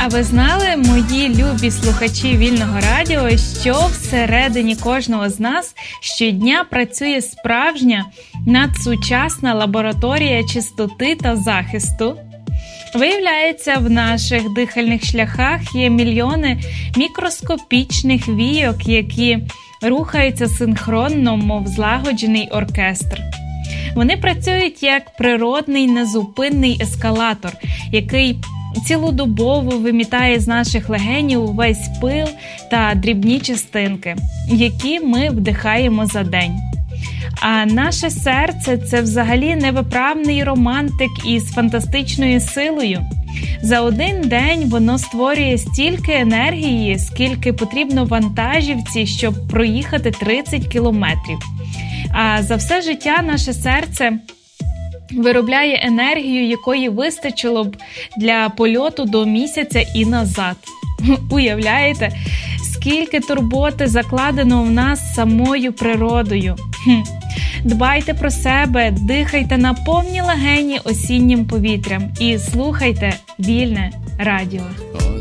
А ви знали, мої любі слухачі Вільного радіо, що всередині кожного з нас щодня працює справжня надсучасна лабораторія чистоти та захисту? Виявляється, в наших дихальних шляхах є мільйони мікроскопічних війок, які рухаються синхронно, мов злагоджений оркестр. Вони працюють як природний незупинний ескалатор, який цілодобово вимітає з наших легенів увесь пил та дрібні частинки, які ми вдихаємо за день. А наше серце – це взагалі невиправний романтик із фантастичною силою. За один день воно створює стільки енергії, скільки потрібно вантажівці, щоб проїхати 30 кілометрів. А за все життя наше серце виробляє енергію, якої вистачило б для польоту до місяця і назад. Уявляєте, скільки турботи закладено в нас самою природою. Дбайте про себе, дихайте на повні легені осіннім повітрям і слухайте Вільне радіо.